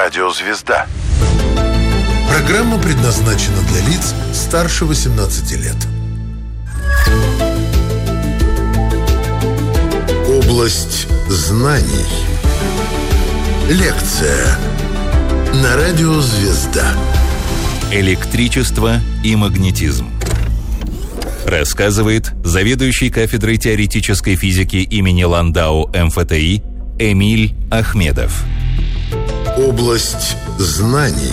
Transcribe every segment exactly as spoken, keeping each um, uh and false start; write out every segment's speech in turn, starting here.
Радио «Звезда». Программа предназначена для лиц старше восемнадцати лет. Область знаний. Лекция на Радио «Звезда». Электричество и магнетизм. Рассказывает заведующий кафедрой теоретической физики имени Ландау эм эф тэ и Эмиль Ахмедов. Область знаний.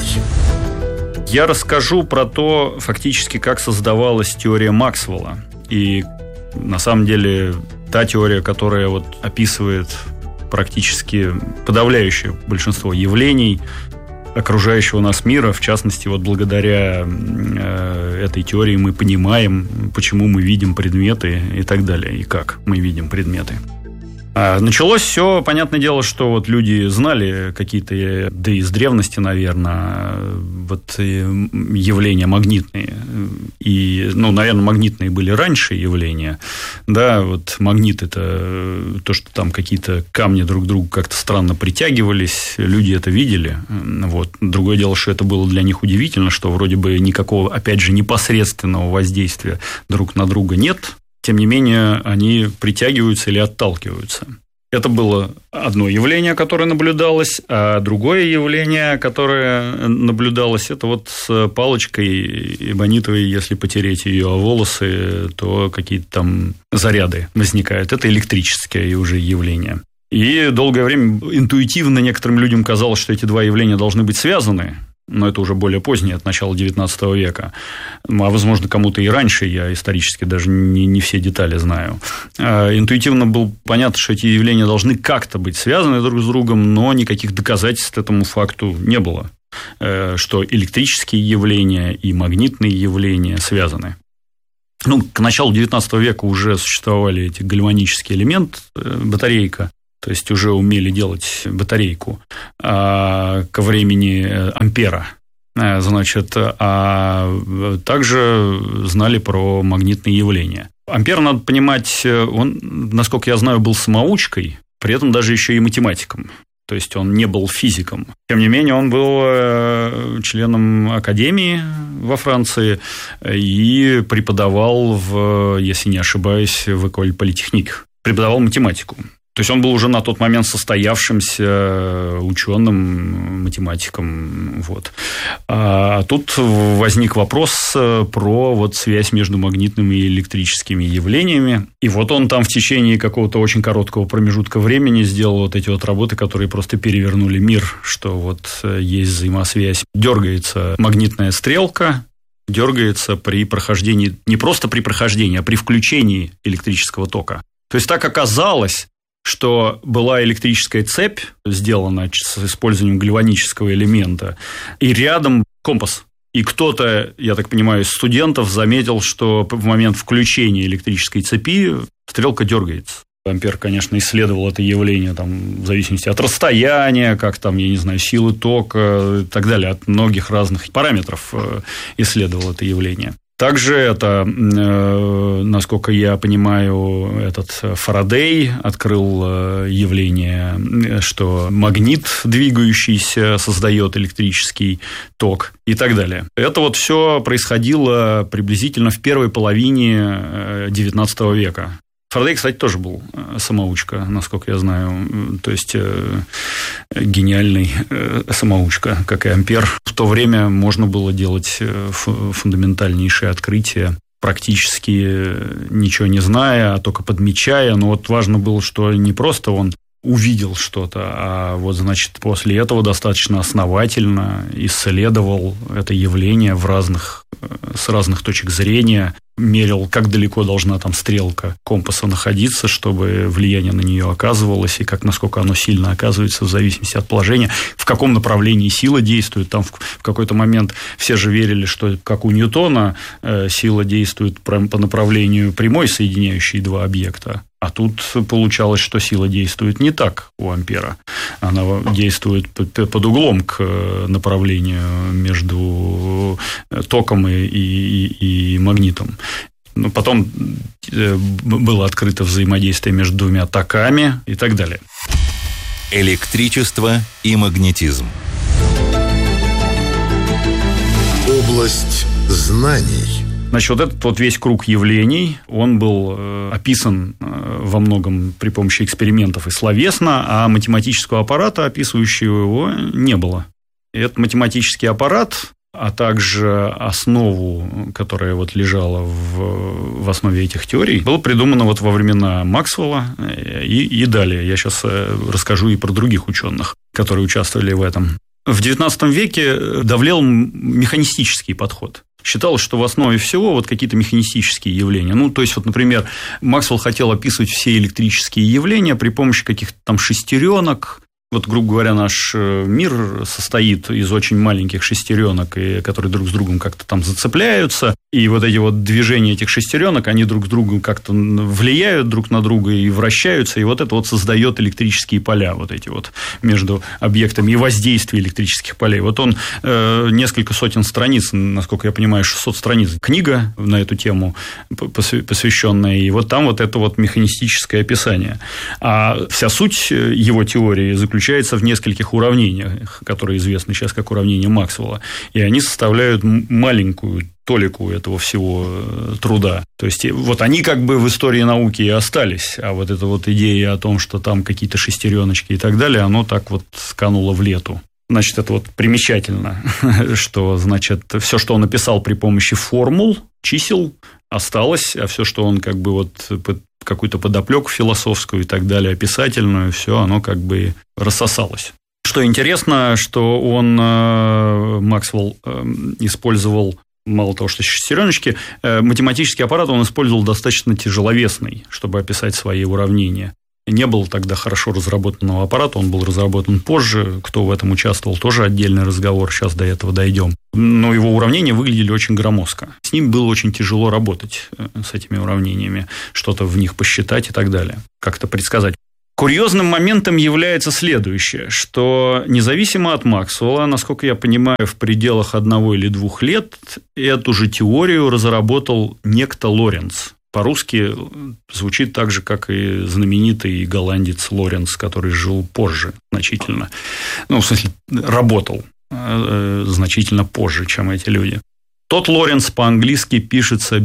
Я расскажу про то, фактически, как создавалась теория Максвелла. И на самом деле та теория, которая вот описывает практически подавляющее большинство явлений окружающего нас мира, в частности, вот благодаря э, этой теории мы понимаем, почему мы видим предметы и так далее, и как мы видим предметы. А началось все, понятное дело, что вот люди знали какие-то, да и с древности, наверное, вот явления магнитные. И, ну, наверное, магнитные были раньше явления. Да, вот магнит – это то, что там какие-то камни друг к другу как-то странно притягивались. Люди это видели. Вот. Другое дело, что это было для них удивительно, что вроде бы никакого, опять же, непосредственного воздействия друг на друга нет. Тем не менее, они притягиваются или отталкиваются. Это было одно явление, которое наблюдалось, а другое явление, которое наблюдалось, это вот с палочкой эбонитовой, если потереть ее о волосы, то какие-то там заряды возникают. Это электрическое уже явление. И долгое время интуитивно некоторым людям казалось, что эти два явления должны быть связаны. Но это уже более позднее, от начала девятнадцатого века. А, возможно, кому-то и раньше, я исторически даже не, не все детали знаю. А, интуитивно было понятно, что эти явления должны как-то быть связаны друг с другом, но никаких доказательств этому факту не было, что электрические явления и магнитные явления связаны. Ну, к началу девятнадцатого века уже существовали эти гальванические элементы, батарейка. То есть уже умели делать батарейку а, ко времени Ампера. Значит, а также знали про магнитные явления. Ампер, надо понимать, он, насколько я знаю, был самоучкой, при этом даже еще и математиком. То есть он не был физиком. Тем не менее, он был членом академии во Франции и преподавал, в, если не ошибаюсь, в École Polytechnique. Преподавал математику. То есть он был уже на тот момент состоявшимся ученым, математиком. Вот. А тут возник вопрос про вот связь между магнитными и электрическими явлениями. И вот он там в течение какого-то очень короткого промежутка времени сделал вот эти вот работы, которые просто перевернули мир, что вот есть взаимосвязь. Дергается магнитная стрелка, дергается при прохождении, не просто при прохождении, а при включении электрического тока. То есть так оказалось, что была электрическая цепь, сделана с использованием гальванического элемента, и рядом компас. И кто-то, я так понимаю, из студентов заметил, что в момент включения электрической цепи стрелка дергается. Ампер, конечно, исследовал это явление там, в зависимости от расстояния, как там, я не знаю, силы тока и так далее, от многих разных параметров исследовал это явление. Также это, насколько я понимаю, этот Фарадей открыл явление, что магнит, двигающийся, создает электрический ток и так далее. Это вот все происходило приблизительно в первой половине девятнадцатого века. Фарадей, кстати, тоже был самоучка, насколько я знаю, то есть гениальный самоучка, как и Ампер. В то время можно было делать фундаментальнейшие открытия, практически ничего не зная, а только подмечая. Но вот важно было, что не просто он увидел что-то, а вот, значит, после этого достаточно основательно исследовал это явление в разных, с разных точек зрения, мерил, как далеко должна там стрелка компаса находиться, чтобы влияние на нее оказывалось, и как, насколько оно сильно оказывается в зависимости от положения, в каком направлении сила действует. Там в, в какой-то момент все же верили, что, как у Ньютона, э, сила действует по направлению прямой, соединяющей два объекта. А тут получалось, что сила действует не так у Ампера. Она действует под углом к направлению между током и, и, и магнитом. Но потом было открыто взаимодействие между двумя токами и так далее. Электричество и магнетизм. Область знаний. Значит, вот этот вот весь круг явлений, он был э, описан э, во многом при помощи экспериментов и словесно, а математического аппарата, описывающего его, не было. И этот математический аппарат, а также основу, которая вот лежала в, в основе этих теорий, было придумано вот во времена Максвелла и, и далее. Я сейчас расскажу и про других ученых, которые участвовали в этом. В девятнадцатом веке давлел механистический подход. Считалось, что в основе всего вот какие-то механистические явления. Ну, то есть, вот, например, Максвелл хотел описывать все электрические явления при помощи каких-то там шестеренок. Вот, грубо говоря, наш мир состоит из очень маленьких шестеренок, которые друг с другом как-то там зацепляются. И вот эти вот движения этих шестеренок, они друг с другом как-то влияют друг на друга и вращаются. И вот это вот создает электрические поля, вот эти вот между объектами и воздействие электрических полей. Вот он э, несколько сотен страниц, насколько я понимаю, шестьсот страниц, книга на эту тему посвященная. И вот там вот это вот механистическое описание. А вся суть его теории заключается в нескольких уравнениях, которые известны сейчас как уравнения Максвелла. И они составляют маленькую толику этого всего труда. То есть, вот они как бы в истории науки и остались, а вот эта вот идея о том, что там какие-то шестереночки и так далее, оно так вот скануло в лету. Значит, это вот примечательно, что, значит, все, что он написал при помощи формул, чисел, осталось, а все, что он как бы вот какую-то подоплеку философскую и так далее, описательную, все оно как бы рассосалось. Что интересно, что он, Максвелл, использовал, мало того, что шестереночки, математический аппарат он использовал достаточно тяжеловесный, чтобы описать свои уравнения. Не было тогда хорошо разработанного аппарата, он был разработан позже. Кто в этом участвовал, тоже отдельный разговор, сейчас до этого дойдем. Но его уравнения выглядели очень громоздко. С ним было очень тяжело работать, с этими уравнениями, что-то в них посчитать и так далее, как-то предсказать. Курьезным моментом является следующее, что независимо от Максвелла, насколько я понимаю, в пределах одного или двух лет эту же теорию разработал некто Лоренц. По-русски звучит так же, как и знаменитый голландец Лоренц, который жил позже значительно. Ну, в смысле, работал значительно позже, чем эти люди. Тот Лоренц по-английски пишется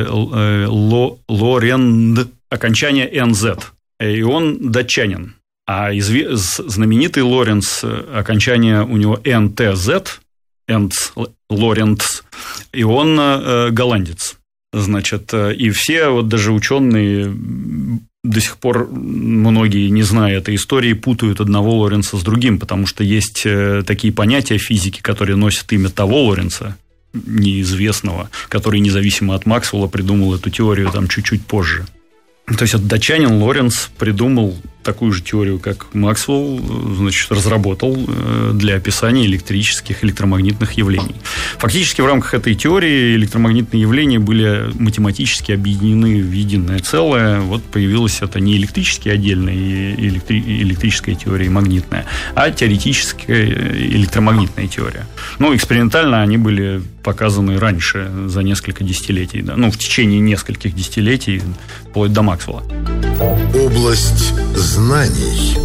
Лоренд, окончание эн зет. И он датчанин. А знаменитый Лоренц, окончание у него эн тэ зет, Энц, Лоренц, и он голландец. Значит, и все, вот даже ученые, до сих пор многие, не зная этой истории, путают одного Лоренца с другим, потому что есть такие понятия физики, которые носят имя того Лоренца, неизвестного, который независимо от Максвелла придумал эту теорию там чуть-чуть позже. То есть, этот датчанин Лоренц придумал такую же теорию, как Максвелл, значит, разработал для описания электрических, электромагнитных явлений. Фактически в рамках этой теории электромагнитные явления были математически объединены в единое целое. Вот появилась это не электрически отдельная электри... электрическая теория магнитная, а теоретическая электромагнитная теория. Ну, экспериментально они были показаны раньше, за несколько десятилетий, да? Ну, в течение нескольких десятилетий, вплоть до Максвелла. Область знаний.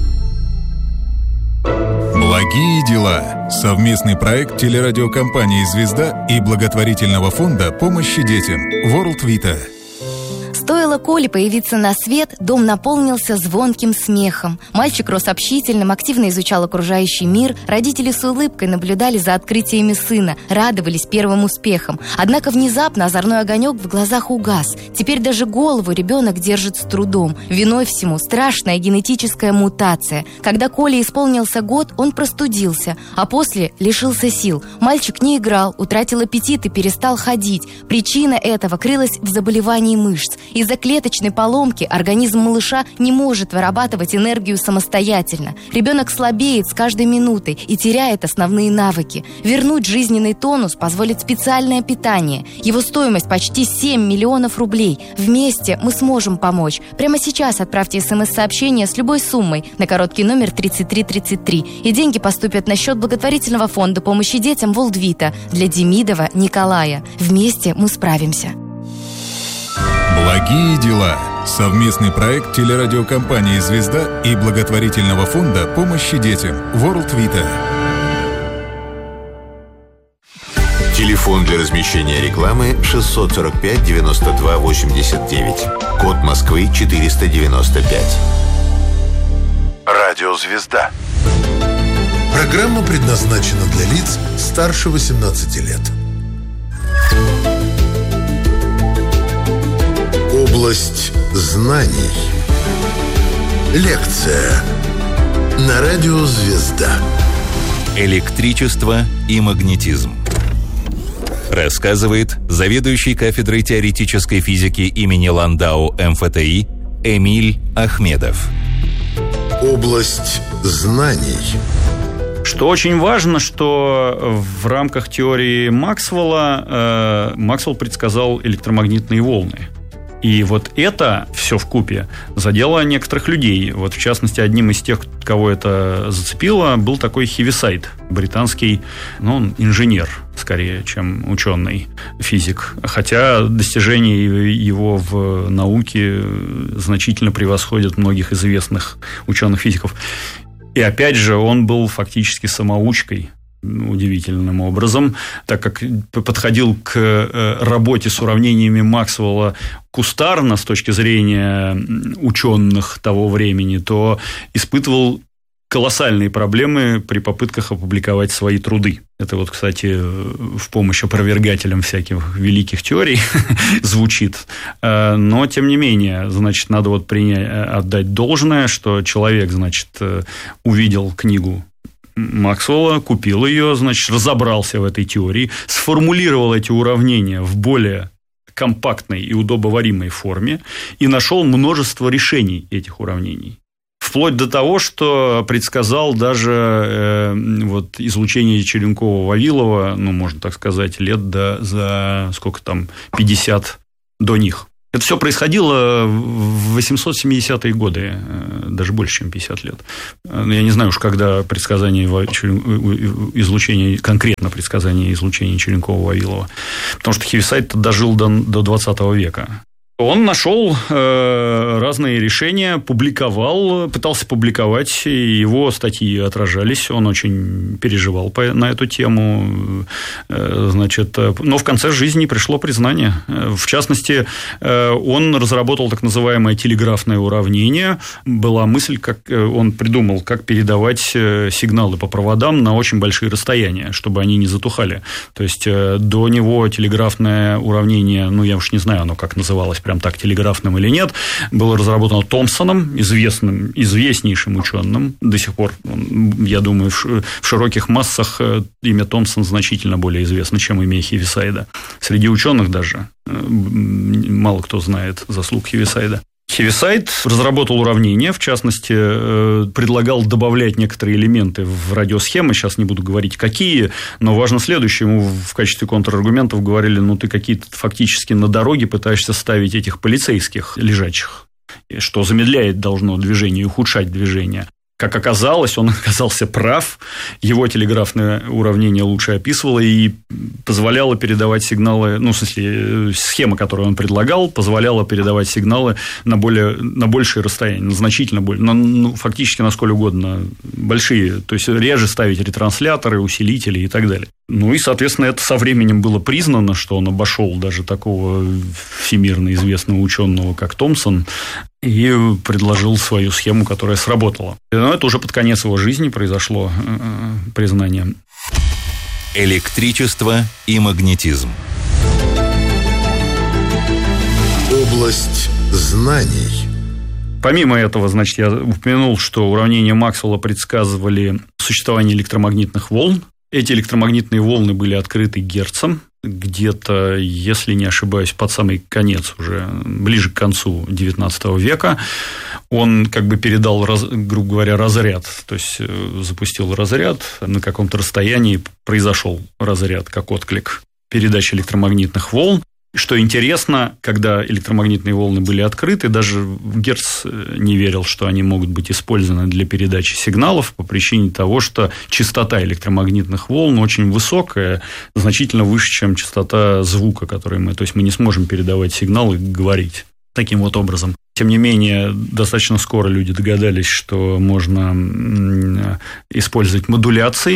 Благие дела. Совместный проект телерадиокомпании «Звезда» и благотворительного фонда помощи детям World Vita. Стоило Коле появиться на свет, дом наполнился звонким смехом. Мальчик рос общительным, активно изучал окружающий мир. Родители с улыбкой наблюдали за открытиями сына, радовались первым успехам. Однако внезапно озорной огонек в глазах угас. Теперь даже голову ребенок держит с трудом. Виной всему страшная генетическая мутация. Когда Коле исполнился год, он простудился, а после лишился сил. Мальчик не играл, утратил аппетит и перестал ходить. Причина этого крылась в заболевании мышц. Из-за клеточной поломки организм малыша не может вырабатывать энергию самостоятельно. Ребенок слабеет с каждой минутой и теряет основные навыки. Вернуть жизненный тонус позволит специальное питание. Его стоимость почти семь миллионов рублей. Вместе мы сможем помочь. Прямо сейчас отправьте смс-сообщение с любой суммой на короткий номер тридцать три тридцать три. И деньги поступят на счет благотворительного фонда помощи детям World Vita для Демидова Николая. Вместе мы справимся. Благие дела. Совместный проект телерадиокомпании «Звезда» и благотворительного фонда помощи детям World Vita. Телефон для размещения рекламы шестьсот сорок пять девяносто два восемьдесят девять. Код Москвы четыреста девяносто пять. Радиозвезда. Программа предназначена для лиц старше восемнадцати лет. Область знаний. Лекция на радио «Звезда». Электричество и магнетизм. Рассказывает заведующий кафедрой теоретической физики имени Ландау эм эф тэ и Эмиль Ахмедов. Область знаний. Что очень важно, что в рамках теории Максвелла э, Максвелл предсказал электромагнитные волны. И вот это все вкупе задело некоторых людей. Вот в частности, одним из тех, кого это зацепило, был такой Хевисайд, британский, ну, он инженер скорее, чем ученый, физик. Хотя достижения его в науке значительно превосходят многих известных ученых-физиков. И опять же, он был фактически самоучкой, удивительным образом, так как подходил к работе с уравнениями Максвелла кустарно с точки зрения ученых того времени, то испытывал колоссальные проблемы при попытках опубликовать свои труды. Это вот, кстати, в помощь опровергателям всяких великих теорий звучит. Но, тем не менее, значит, надо вот принять, отдать должное, что человек, значит, увидел книгу Максвелла, купил ее, значит, разобрался в этой теории, сформулировал эти уравнения в более компактной и удобоваримой форме и нашел множество решений этих уравнений. Вплоть до того, что предсказал даже э, вот, излучение Черенкова-Вавилова, ну, можно так сказать, лет до, за сколько там, пятьдесят до них. Это все происходило в восемьсот семидесятые годы, даже больше, чем пятьдесят лет. Я не знаю уж, когда предсказание излучения, конкретно предсказание излучения Черенкова-Вавилова, потому что Хевисайд дожил до, до двадцатого века. Он нашел э, разные решения, публиковал, пытался публиковать, его статьи отражались, он очень переживал по, на эту тему, э, значит, но в конце жизни пришло признание. В частности, э, он разработал так называемое телеграфное уравнение. Была мысль, как он придумал, как передавать сигналы по проводам на очень большие расстояния, чтобы они не затухали. То есть, э, до него телеграфное уравнение, ну, я уж не знаю, оно как называлось, прям так, телеграфным или нет, было разработано Томпсоном, известным, известнейшим ученым. До сих пор, я думаю, в широких массах имя Томпсон значительно более известно, чем имя Хевисайда. Среди ученых даже мало кто знает заслуг Хевисайда. Хевисайд разработал уравнение, в частности, предлагал добавлять некоторые элементы в радиосхемы, сейчас не буду говорить, какие, но важно следующее, ему в качестве контраргументов говорили, ну, ты какие-то фактически на дороге пытаешься ставить этих полицейских лежачих, что замедляет должно движение и ухудшать движение. Как оказалось, он оказался прав, его телеграфное уравнение лучше описывало и позволяло передавать сигналы, ну, в смысле, схема, которую он предлагал, позволяла передавать сигналы на, более, на большие расстояния, на значительно больше, на, ну, фактически на сколь угодно большие, то есть реже ставить ретрансляторы, усилители и так далее. Ну и, соответственно, это со временем было признано, что он обошел даже такого всемирно известного ученого, как Томпсон, и предложил свою схему, которая сработала. Но это уже под конец его жизни произошло э, признание. Электричество и магнетизм. Область знаний. Помимо этого, значит, я упомянул, что уравнения Максвелла предсказывали существование электромагнитных волн. Эти электромагнитные волны были открыты Герцем где-то, если не ошибаюсь, под самый конец, уже ближе к концу девятнадцатого века. Он как бы передал, грубо говоря, разряд, то есть запустил разряд, на каком-то расстоянии произошел разряд, как отклик передачи электромагнитных волн. Что интересно, когда электромагнитные волны были открыты, даже Герц не верил, что они могут быть использованы для передачи сигналов по причине того, что частота электромагнитных волн очень высокая, значительно выше, чем частота звука, который мы... То есть, мы не сможем передавать сигналы и говорить таким вот образом. Тем не менее, достаточно скоро люди догадались, что можно использовать модуляции.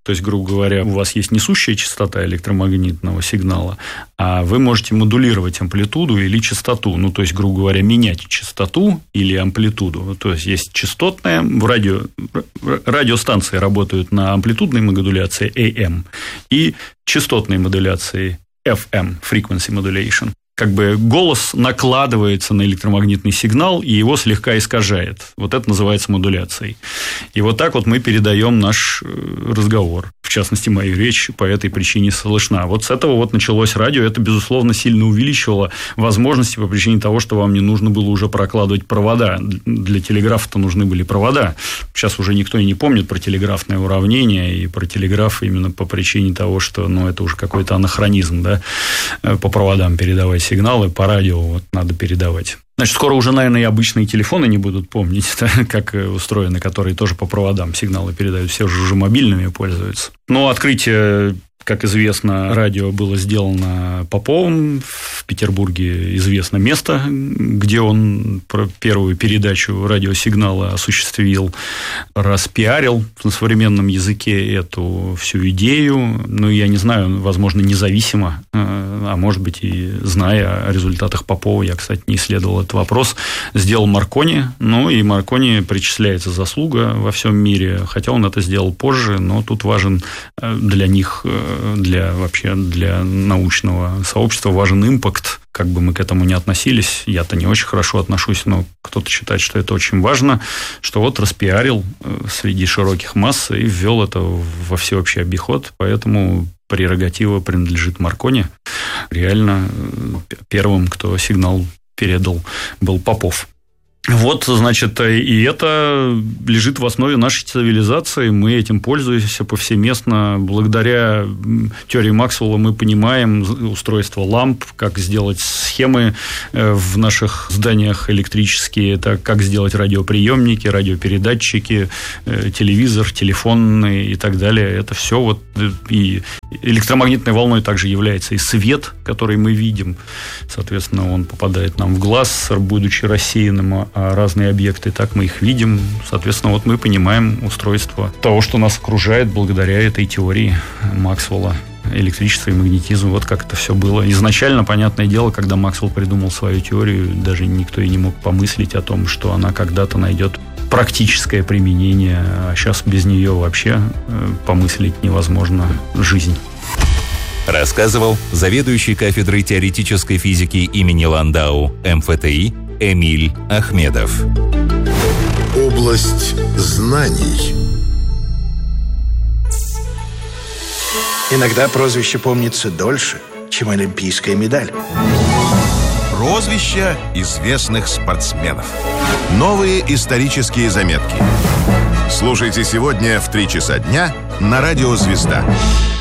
То есть, грубо говоря, у вас есть несущая частота электромагнитного сигнала, а вы можете модулировать амплитуду или частоту. Ну, то есть, грубо говоря, менять частоту или амплитуду. То есть, есть частотная, в радио, радиостанции работают на амплитудной модуляции эй эм и частотной модуляции эф эм, frequency modulation. Как бы голос накладывается на электромагнитный сигнал и его слегка искажает. Вот это называется модуляцией. И вот так вот мы передаем наш разговор. В частности, мою речь по этой причине слышна. Вот с этого вот началось радио. Это, безусловно, сильно увеличивало возможности по причине того, что вам не нужно было уже прокладывать провода. Для телеграфа-то нужны были провода. Сейчас уже никто и не помнит про телеграфное уравнение и про телеграф именно по причине того, что ну, это уже какой-то анахронизм, да, по проводам передавать сигналы, по радио вот надо передавать. Значит, скоро уже, наверное, и обычные телефоны не будут помнить, да, как устроены, которые тоже по проводам сигналы передают. Все же уже мобильными пользуются. Но открытие, как известно, радио было сделано Поповым. В Петербурге известно место, где он первую передачу радиосигнала осуществил, распиарил на современном языке эту всю идею. Ну, я не знаю, возможно, независимо, а может быть, и зная о результатах Попова, я, кстати, не исследовал этот вопрос, сделал Маркони. Ну, и Маркони причисляется заслуга во всем мире, хотя он это сделал позже, но тут важен для них, для вообще для научного сообщества важен импакт. Как бы мы к этому ни относились, я-то не очень хорошо отношусь, но кто-то считает, что это очень важно, что вот распиарил среди широких масс и ввел это во всеобщий обиход, поэтому прерогатива принадлежит Маркони. Реально первым, кто сигнал передал, был Попов. Вот, значит, и это лежит в основе нашей цивилизации. Мы этим пользуемся повсеместно. Благодаря теории Максвелла мы понимаем устройство ламп, как сделать схемы в наших зданиях электрические, так, как сделать радиоприемники, радиопередатчики, телевизор, телефонные и так далее. Это все вот и электромагнитной волной также является и свет, который мы видим. Соответственно, он попадает нам в глаз, будучи рассеянным, а разные объекты, так мы их видим. Соответственно, вот мы понимаем устройство того, что нас окружает благодаря этой теории Максвелла. Электричество и магнетизм, вот как это все было. Изначально, понятное дело, когда Максвелл придумал свою теорию, даже никто и не мог помыслить о том, что она когда-то найдет практическое применение, а сейчас без нее вообще помыслить невозможно жизнь. Рассказывал заведующий кафедрой теоретической физики имени Ландау эм эф тэ и Эмиль Ахмедов. Область знаний. Иногда прозвище помнится дольше, чем олимпийская медаль. Прозвища известных спортсменов. Новые исторические заметки. Слушайте сегодня в три часа дня на радио «Звезда».